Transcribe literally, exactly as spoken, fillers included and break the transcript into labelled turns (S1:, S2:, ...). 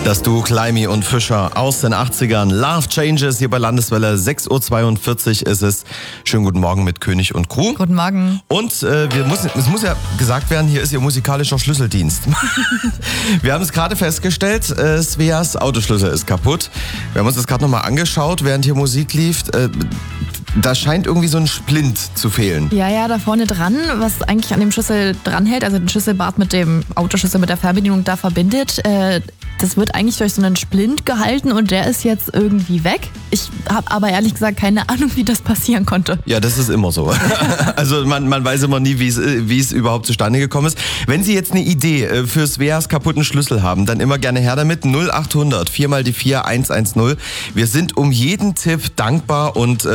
S1: Das Duo Climby und Fischer aus den achtzigern. Love Changes hier bei Landeswelle. sechs Uhr zweiundvierzig ist es. Schönen guten Morgen mit König und Crew.
S2: Guten Morgen.
S1: Und äh, wir müssen, es muss ja gesagt werden, hier ist Ihr musikalischer Schlüsseldienst. Wir haben es gerade festgestellt, äh, Sveas Autoschlüssel ist kaputt. Wir haben uns das gerade nochmal angeschaut, während hier Musik lief. Äh, Da scheint irgendwie so ein Splint zu fehlen.
S2: Ja, ja, da vorne dran, was eigentlich an dem Schlüssel dranhält, also den Schlüsselbart mit dem Autoschlüssel mit der Fernbedienung da verbindet, äh, das wird eigentlich durch so einen Splint gehalten und der ist jetzt irgendwie weg. Ich habe aber ehrlich gesagt keine Ahnung, wie das passieren konnte.
S1: Ja, das ist immer so. Also man, man weiß immer nie, wie es, wie es überhaupt zustande gekommen ist. Wenn Sie jetzt eine Idee für Sveas kaputten Schlüssel haben, dann immer gerne her damit. null achthundert vier mal die vier eins eins null. Wir sind um jeden Tipp dankbar und